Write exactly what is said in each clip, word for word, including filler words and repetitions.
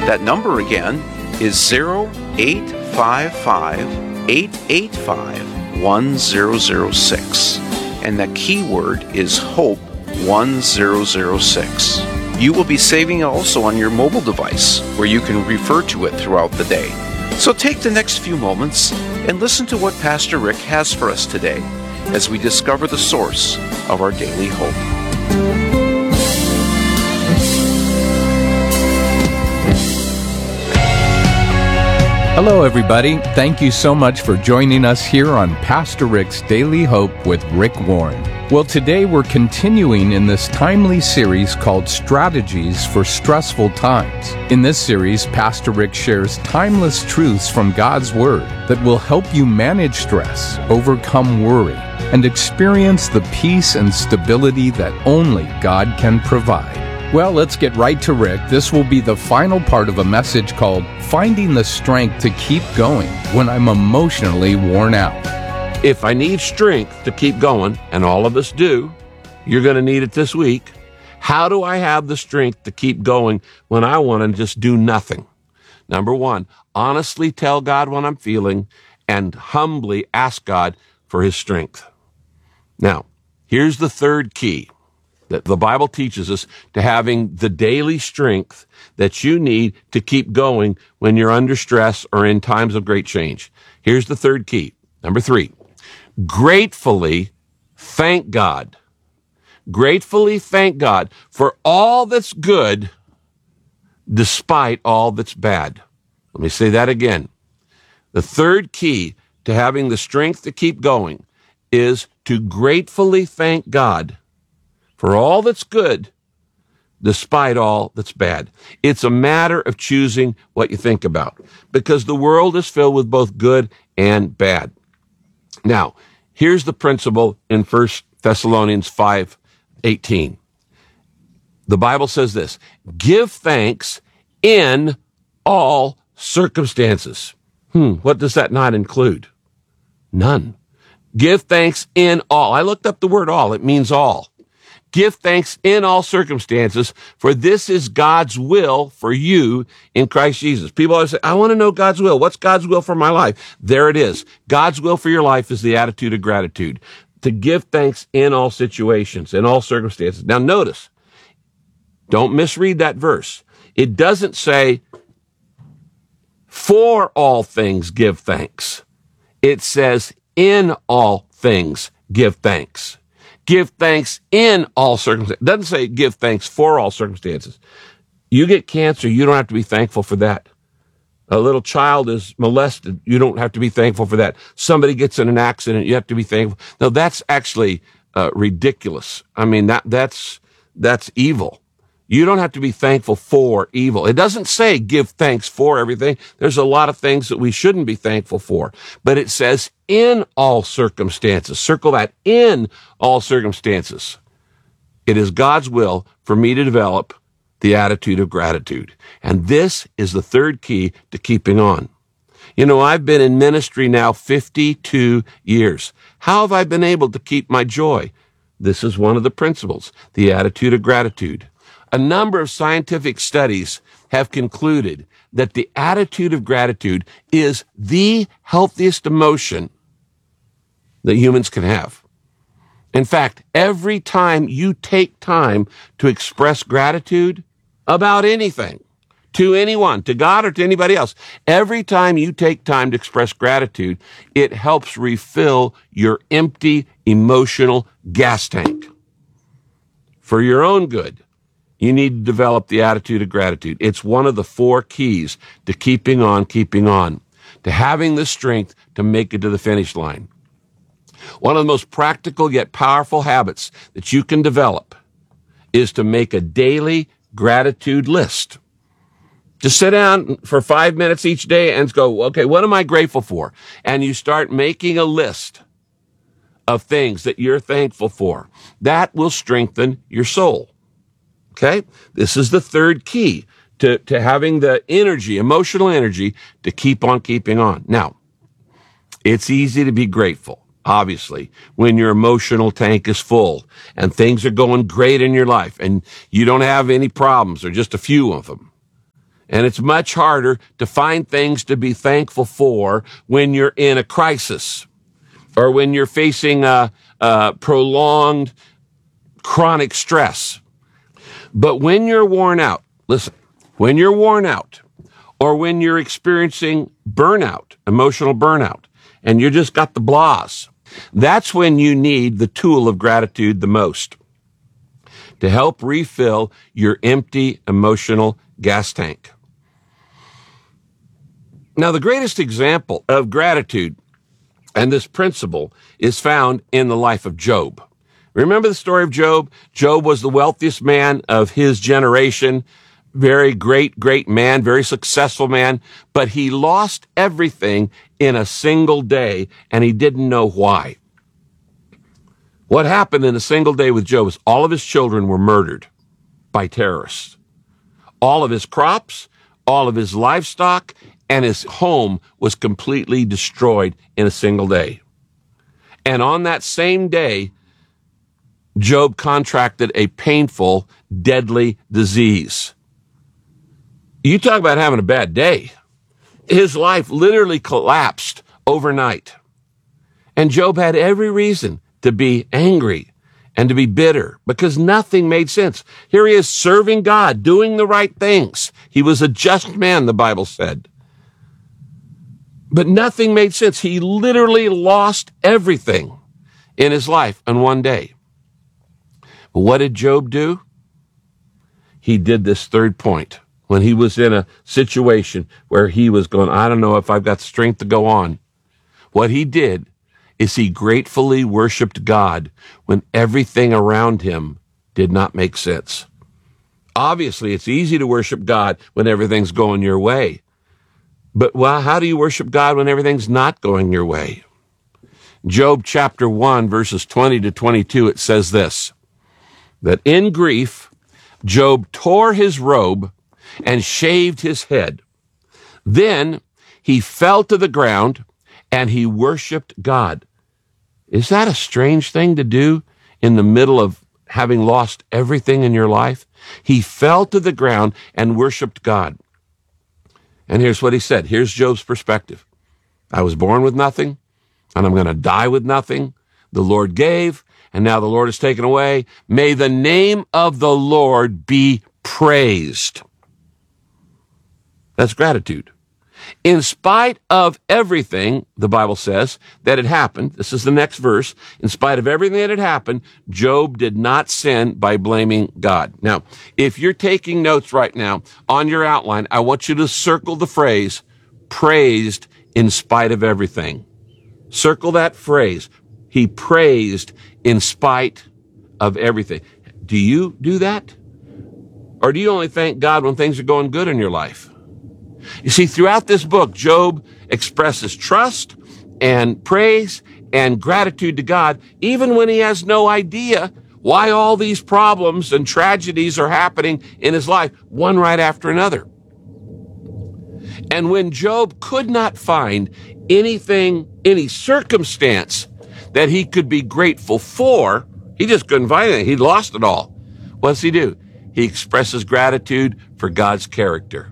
That number again is zero eight five five, eight eight five, one zero zero six. And the keyword is HOPE one zero zero six. You will be saving it also on your mobile device, where you can refer to it throughout the day. So take the next few moments and listen to what Pastor Rick has for us today as we discover the source of our daily hope. Hello, everybody. Thank you so much for joining us here on Pastor Rick's Daily Hope with Rick Warren. Well, today we're continuing in this timely series called Strategies for Stressful Times. In this series, Pastor Rick shares timeless truths from God's Word that will help you manage stress, overcome worry, and experience the peace and stability that only God can provide. Well, let's get right to Rick. This will be the final part of a message called Finding the Strength to Keep Going When I'm Emotionally Worn Out. If I need strength to keep going, and all of us do, you're going to need it this week. How do I have the strength to keep going when I want to just do nothing? Number one, honestly tell God what I'm feeling and humbly ask God for his strength. Now, here's the third key that the Bible teaches us to having the daily strength that you need to keep going when you're under stress or in times of great change. Here's the third key. Number three. Gratefully thank God. Gratefully thank God for all that's good despite all that's bad. Let me say that again. The third key to having the strength to keep going is to gratefully thank God for all that's good despite all that's bad. It's a matter of choosing what you think about, because the world is filled with both good and bad. Now, here's the principle in First Thessalonians five eighteen. The Bible says this: give thanks in all circumstances. Hmm, what does that not include? None. Give thanks in all. I looked up the word all. It means all. Give thanks in all circumstances, for this is God's will for you in Christ Jesus. People always say, I want to know God's will. What's God's will for my life? There it is. God's will for your life is the attitude of gratitude, to give thanks in all situations, in all circumstances. Now notice, don't misread that verse. It doesn't say, for all things give thanks. It says, in all things give thanks. Give thanks in all circumstances. It doesn't say give thanks for all circumstances. You get cancer, you don't have to be thankful for that. A little child is molested, you don't have to be thankful for that. Somebody gets in an accident, you have to be thankful. No, that's actually uh, ridiculous. I mean, that that's that's evil. You don't have to be thankful for evil. It doesn't say give thanks for everything. There's a lot of things that we shouldn't be thankful for. But it says in all circumstances. Circle that, in all circumstances. It is God's will for me to develop the attitude of gratitude. And this is the third key to keeping on. You know, I've been in ministry now fifty-two years. How have I been able to keep my joy? This is one of the principles, the attitude of gratitude. A number of scientific studies have concluded that the attitude of gratitude is the healthiest emotion that humans can have. In fact, every time you take time to express gratitude about anything, to anyone, to God or to anybody else, every time you take time to express gratitude, it helps refill your empty emotional gas tank. For your own good, you need to develop the attitude of gratitude. It's one of the four keys to keeping on, keeping on, to having the strength to make it to the finish line. One of the most practical yet powerful habits that you can develop is to make a daily gratitude list. Just sit down for five minutes each day and go, okay, what am I grateful for? And you start making a list of things that you're thankful for. That will strengthen your soul. Okay? This is the third key to, to having the energy, emotional energy, to keep on keeping on. Now, it's easy to be grateful, obviously, when your emotional tank is full and things are going great in your life and you don't have any problems or just a few of them. And it's much harder to find things to be thankful for when you're in a crisis or when you're facing a, a prolonged chronic stress. But when you're worn out, listen, when you're worn out or when you're experiencing burnout, emotional burnout, and you just got the blahs, that's when you need the tool of gratitude the most to help refill your empty emotional gas tank. Now, the greatest example of gratitude and this principle is found in the life of Job. Remember the story of Job? Job was the wealthiest man of his generation, very great, great man, very successful man, but he lost everything in a single day, and he didn't know why. What happened in a single day with Job is all of his children were murdered by terrorists. All of his crops, all of his livestock, and his home was completely destroyed in a single day. And on that same day, Job contracted a painful, deadly disease. You talk about having a bad day. His life literally collapsed overnight. And Job had every reason to be angry and to be bitter because nothing made sense. Here he is serving God, doing the right things. He was a just man, the Bible said. But nothing made sense. He literally lost everything in his life in one day. But what did Job do? He did this third point. When he was in a situation where he was going, I don't know if I've got strength to go on. What he did is he gratefully worshiped God when everything around him did not make sense. Obviously, it's easy to worship God when everything's going your way. But well, how do you worship God when everything's not going your way? Job chapter one, verses twenty to twenty-two, it says this, that in grief, Job tore his robe and shaved his head. Then he fell to the ground and he worshiped God. Is that a strange thing to do in the middle of having lost everything in your life? He fell to the ground and worshiped God. And here's what he said. Here's Job's perspective. I was born with nothing, and I'm going to die with nothing. The Lord gave, and now the Lord has taken away. May the name of the Lord be praised. That's gratitude. In spite of everything, the Bible says, that had happened, this is the next verse, in spite of everything that had happened, Job did not sin by blaming God. Now, if you're taking notes right now on your outline, I want you to circle the phrase, praised in spite of everything. Circle that phrase. He praised in spite of everything. Do you do that? Or do you only thank God when things are going good in your life? You see, throughout this book, Job expresses trust and praise and gratitude to God, even when he has no idea why all these problems and tragedies are happening in his life, one right after another. And when Job could not find anything, any circumstance that he could be grateful for, he just couldn't find anything. He'd lost it all. What does he do? He expresses gratitude for God's character.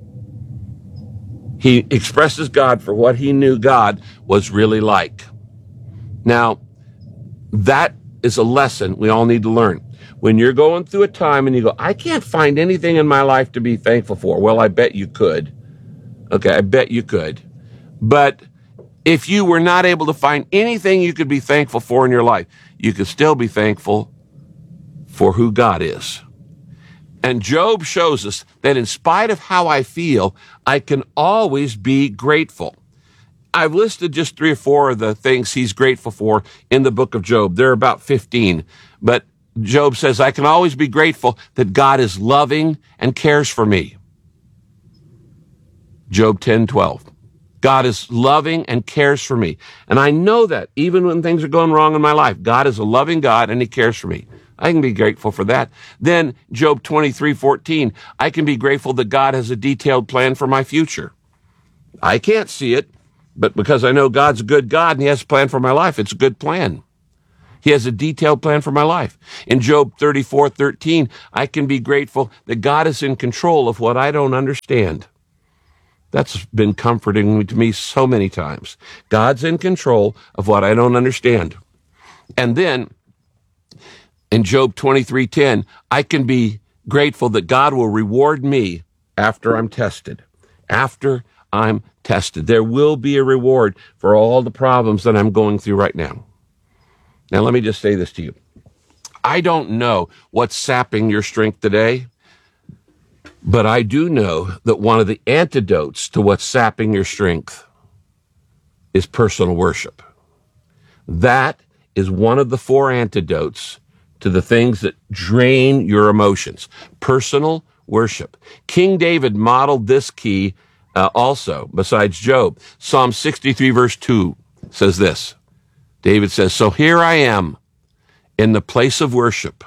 He expresses God for what he knew God was really like. Now, that is a lesson we all need to learn. When you're going through a time and you go, I can't find anything in my life to be thankful for. Well, I bet you could. Okay, I bet you could. But if you were not able to find anything you could be thankful for in your life, you could still be thankful for who God is. And Job shows us that in spite of how I feel, I can always be grateful. I've listed just three or four of the things he's grateful for in the book of Job. There are about fifteen. But Job says, I can always be grateful that God is loving and cares for me. Job ten twelve. God is loving and cares for me. And I know that even when things are going wrong in my life, God is a loving God and he cares for me. I can be grateful for that. Then Job twenty-three fourteen, I can be grateful that God has a detailed plan for my future. I can't see it, but because I know God's a good God and he has a plan for my life, it's a good plan. He has a detailed plan for my life. In Job thirty-four thirteen, I can be grateful that God is in control of what I don't understand. That's been comforting to me so many times. God's in control of what I don't understand. And then in Job twenty-three ten, I can be grateful that God will reward me after I'm tested. After I'm tested. There will be a reward for all the problems that I'm going through right now. Now, let me just say this to you. I don't know what's sapping your strength today, but I do know that one of the antidotes to what's sapping your strength is personal worship. That is one of the four antidotes to the things that drain your emotions. Personal worship. King David modeled this key uh, also, besides Job. Psalm sixty-three verse two says this. David says, so here I am in the place of worship,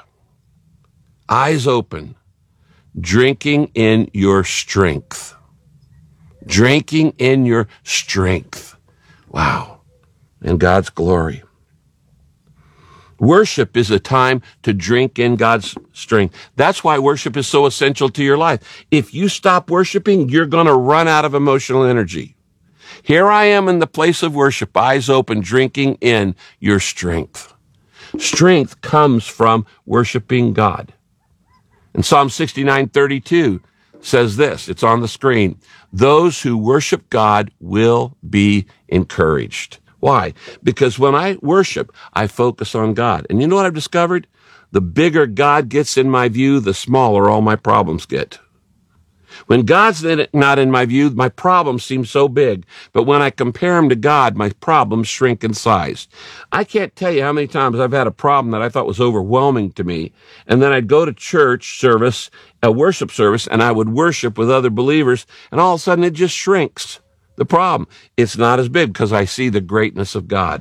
eyes open, drinking in your strength. Drinking in your strength. Wow. In God's glory. Worship is a time to drink in God's strength. That's why worship is so essential to your life. If you stop worshiping, you're going to run out of emotional energy. Here I am in the place of worship, eyes open, drinking in your strength. Strength comes from worshiping God. And Psalm sixty-nine thirty-two says this, it's on the screen. Those who worship God will be encouraged. Why? Because when I worship, I focus on God. And you know what I've discovered? The bigger God gets in my view, the smaller all my problems get. When God's not in my view, my problems seem so big. But when I compare them to God, my problems shrink in size. I can't tell you how many times I've had a problem that I thought was overwhelming to me. And then I'd go to church service, a worship service, and I would worship with other believers. And all of a sudden it just shrinks. The problem, it's not as big because I see the greatness of God.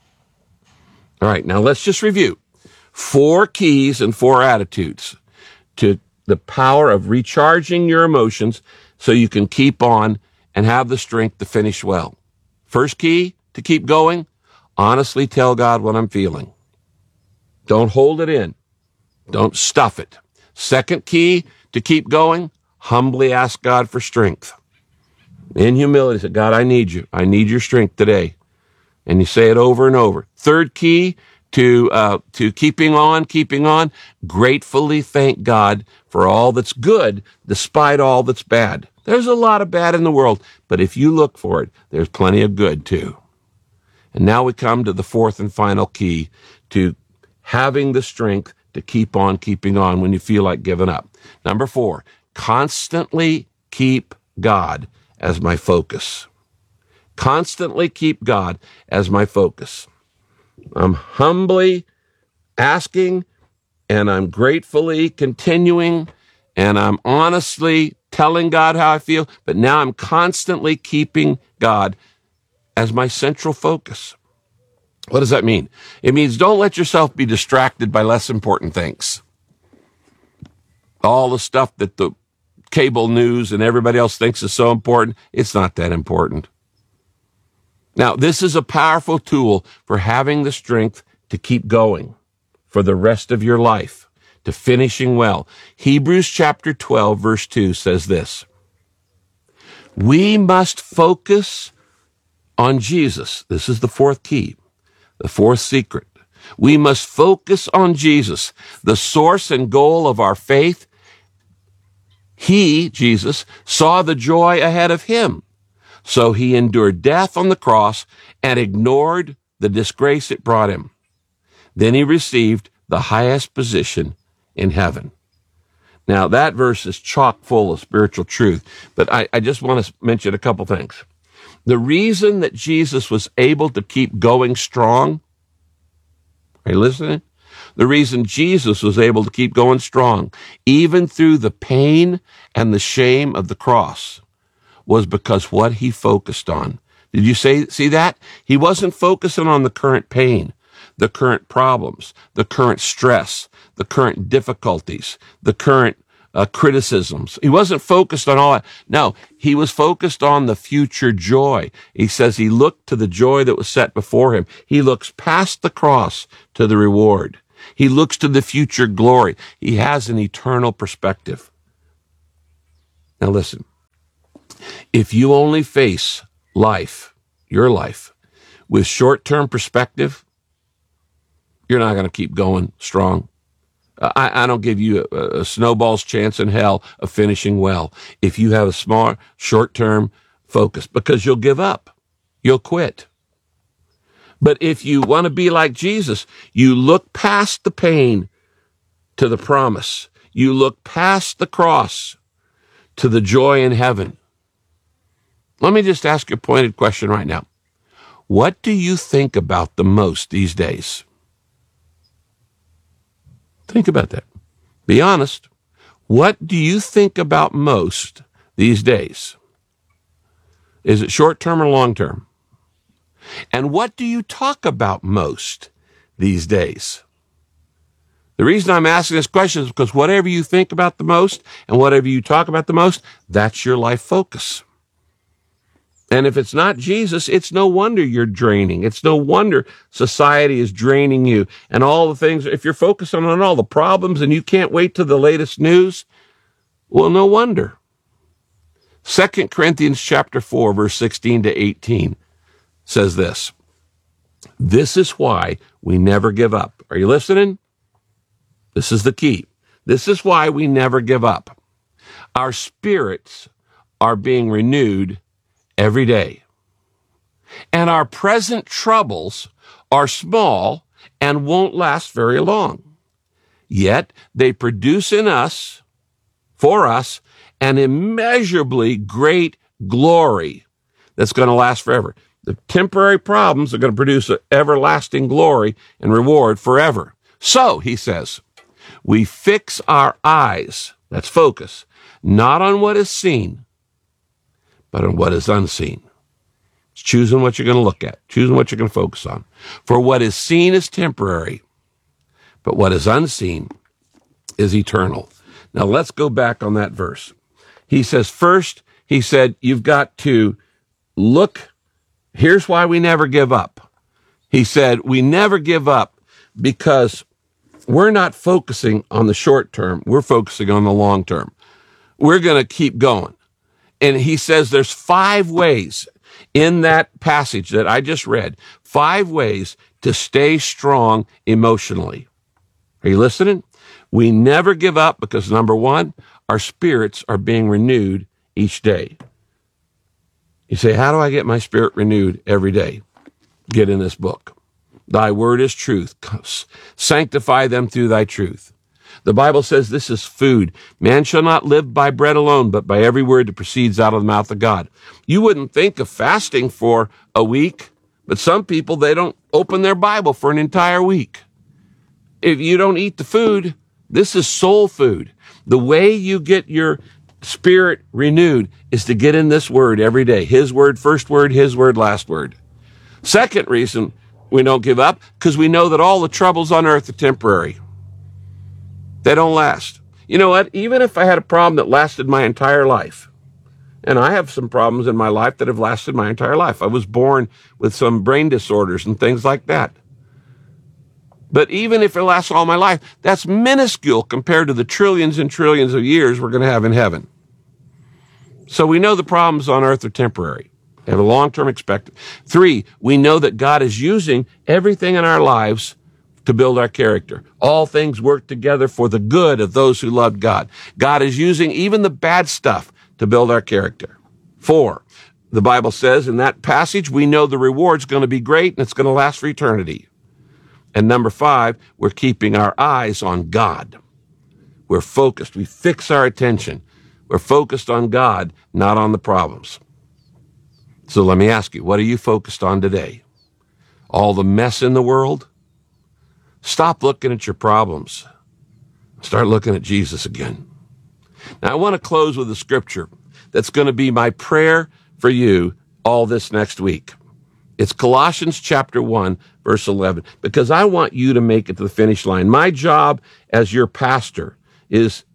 All right, now let's just review. Four keys and four attitudes to the power of recharging your emotions so you can keep on and have the strength to finish well. First key to keep going, honestly tell God what I'm feeling. Don't hold it in. Don't stuff it. Second key to keep going, humbly ask God for strength. In humility, say, God, I need you. I need your strength today. And you say it over and over. Third key to uh, to keeping on, keeping on, gratefully thank God for all that's good, despite all that's bad. There's a lot of bad in the world, but if you look for it, there's plenty of good too. And now we come to the fourth and final key to having the strength to keep on keeping on when you feel like giving up. Number four, constantly keep God as my focus. Constantly keep God as my focus. I'm humbly asking, and I'm gratefully continuing, and I'm honestly telling God how I feel, but now I'm constantly keeping God as my central focus. What does that mean? It means don't let yourself be distracted by less important things. All the stuff that the cable news and everybody else thinks is so important, it's not that important. Now, this is a powerful tool for having the strength to keep going for the rest of your life, to finishing well. Hebrews chapter twelve, verse two says this. We must focus on Jesus. This is the fourth key, the fourth secret. We must focus on Jesus, the source and goal of our faith. He, Jesus, saw the joy ahead of him. So he endured death on the cross and ignored the disgrace it brought him. Then he received the highest position in heaven. Now, that verse is chock full of spiritual truth, but I, I just want to mention a couple things. The reason that Jesus was able to keep going strong, are you listening? The reason Jesus was able to keep going strong, even through the pain and the shame of the cross, was because what he focused on. Did you say, see that? He wasn't focusing on the current pain, the current problems, the current stress, the current difficulties, the current uh, criticisms. He wasn't focused on all that. No, he was focused on the future joy. He says he looked to the joy that was set before him. He looks past the cross to the reward. He looks to the future glory. He has an eternal perspective. Now listen, if you only face life, your life, with short-term perspective, you're not going to keep going strong. I, I don't give you a, a snowball's chance in hell of finishing well if you have a small, short-term focus, because you'll give up. You'll quit. But if you want to be like Jesus, you look past the pain to the promise. You look past the cross to the joy in heaven. Let me just ask you a pointed question right now. What do you think about the most these days? Think about that. Be honest. What do you think about most these days? Is it short-term or long-term? And what do you talk about most these days? The reason I'm asking this question is because whatever you think about the most and whatever you talk about the most, that's your life focus. And if it's not Jesus, it's no wonder you're draining. It's no wonder society is draining you and all the things. If you're focusing on all the problems and you can't wait till the latest news, well, no wonder. Second Corinthians chapter four, verse sixteen to eighteen says this. This is why we never give up. Are you listening? This is the key. This is why we never give up. Our spirits are being renewed every day. And our present troubles are small and won't last very long. Yet they produce in us, for us, an immeasurably great glory that's going to last forever. The temporary problems are going to produce an everlasting glory and reward forever. So, he says, we fix our eyes, that's focus, not on what is seen, but on what is unseen. It's choosing what you're going to look at, choosing what you're going to focus on. For what is seen is temporary, but what is unseen is eternal. Now let's go back on that verse. He says, first, he said, you've got to look. Here's why we never give up. He said, we never give up because we're not focusing on the short term. We're focusing on the long term. We're going to keep going. And he says there's five ways in that passage that I just read, five ways to stay strong emotionally. Are you listening? We never give up because, number one, our spirits are being renewed each day. You say, how do I get my spirit renewed every day? Get in this book. Thy word is truth. Sanctify them through thy truth. The Bible says this is food. Man shall not live by bread alone, but by every word that proceeds out of the mouth of God. You wouldn't think of fasting for a week, but some people, they don't open their Bible for an entire week. If you don't eat the food, this is soul food. The way you get your spirit renewed is to get in this word every day. His word, first word, his word, last word. Second reason we don't give up, because we know that all the troubles on earth are temporary. They don't last. You know what? Even if I had a problem that lasted my entire life, and I have some problems in my life that have lasted my entire life. I was born with some brain disorders and things like that. But even if it lasts all my life, that's minuscule compared to the trillions and trillions of years we're going to have in heaven. So we know the problems on earth are temporary. They have a long-term expected. Three, we know that God is using everything in our lives to build our character. All things work together for the good of those who love God. God is using even the bad stuff to build our character. Four, the Bible says in that passage, we know the reward's going to be great and it's going to last for eternity. And number five, we're keeping our eyes on God. We're focused. We fix our attention. We're focused on God, not on the problems. So let me ask you, what are you focused on today? All the mess in the world? Stop looking at your problems. Start looking at Jesus again. Now, I want to close with a scripture that's going to be my prayer for you all this next week. It's Colossians chapter one, verse eleven, because I want you to make it to the finish line. My job as your pastor is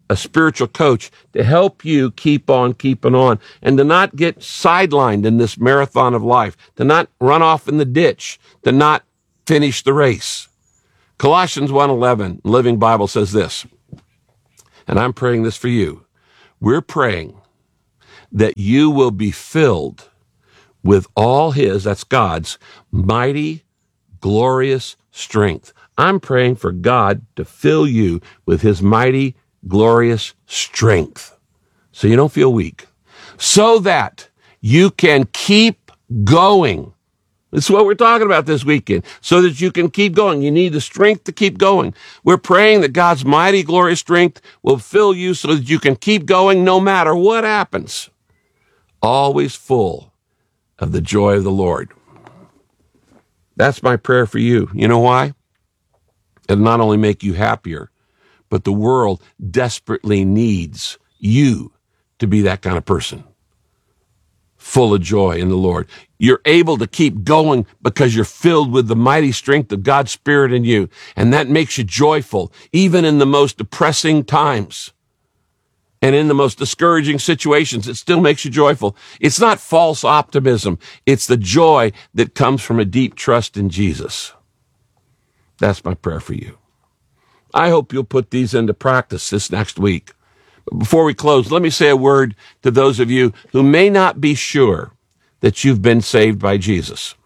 a spiritual coach to help you keep on keeping on and to not get sidelined in this marathon of life, to not run off in the ditch, to not finish the race. Colossians one eleven, Living Bible says this, and I'm praying this for you. We're praying that you will be filled with all his, that's God's, mighty, glorious strength. I'm praying for God to fill you with his mighty, glorious strength so you don't feel weak, so that you can keep going. This is what we're talking about this weekend, so that you can keep going. You need the strength to keep going. We're praying that God's mighty, glorious strength will fill you so that you can keep going no matter what happens, always full of the joy of the Lord. That's my prayer for you. You know why? It'll not only make you happier, but the world desperately needs you to be that kind of person, full of joy in the Lord. You're able to keep going because you're filled with the mighty strength of God's Spirit in you, and that makes you joyful, even in the most depressing times. And in the most discouraging situations, it still makes you joyful. It's not false optimism. It's the joy that comes from a deep trust in Jesus. That's my prayer for you. I hope you'll put these into practice this next week. But before we close, let me say a word to those of you who may not be sure that you've been saved by Jesus.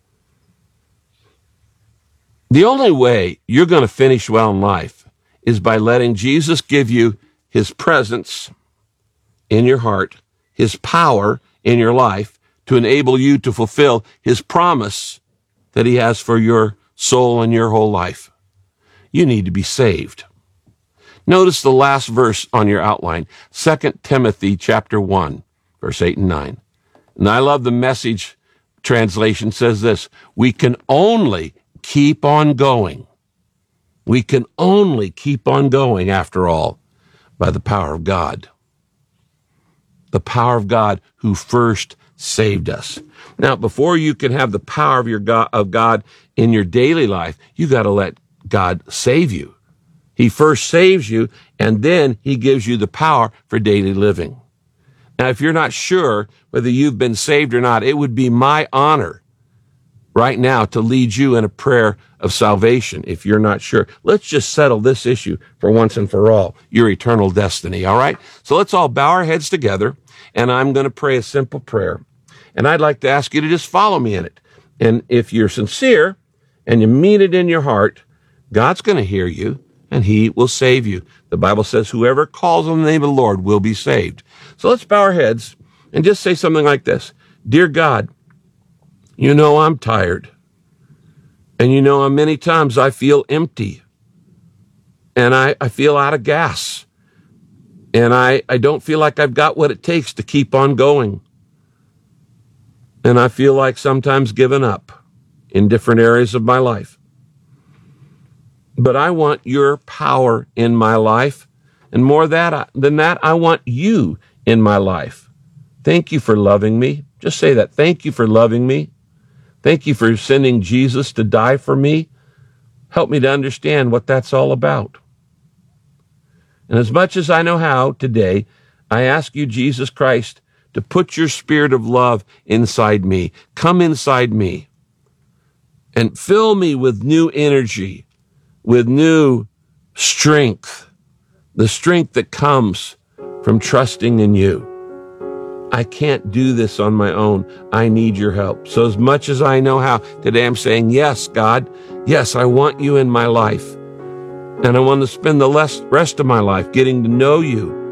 The only way you're going to finish well in life is by letting Jesus give you his presence in your heart, his power in your life to enable you to fulfill his promise that he has for your soul and your whole life. You need to be saved. Notice the last verse on your outline, Second Timothy chapter one, verse eight and nine. And I love the Message translation says this, we can only keep on going. We can only keep on going, after all, by the power of God. The power of God who first saved us. Now, before you can have the power of your God, of God in your daily life, you got to let God save you. He first saves you, and then he gives you the power for daily living. Now, if you're not sure whether you've been saved or not, it would be my honor right now to lead you in a prayer of salvation if you're not sure. Let's just settle this issue for once and for all, your eternal destiny, all right? So let's all bow our heads together, and I'm going to pray a simple prayer. And I'd like to ask you to just follow me in it. And if you're sincere and you mean it in your heart, God's going to hear you, and he will save you. The Bible says whoever calls on the name of the Lord will be saved. So let's bow our heads and just say something like this. Dear God, you know I'm tired. And you know many times I feel empty. And I, I feel out of gas. And I, I don't feel like I've got what it takes to keep on going. And I feel like sometimes giving up in different areas of my life. But I want your power in my life. And more that, than that, I want you in my life. Thank you for loving me. Just say that. Thank you for loving me. Thank you for sending Jesus to die for me. Help me to understand what that's all about. And as much as I know how today, I ask you, Jesus Christ, to put your spirit of love inside me. Come inside me and fill me with new energy, with new strength, the strength that comes from trusting in you. I can't do this on my own. I need your help. So as much as I know how, today I'm saying, yes, God, yes, I want you in my life. And I want to spend the rest of my life getting to know you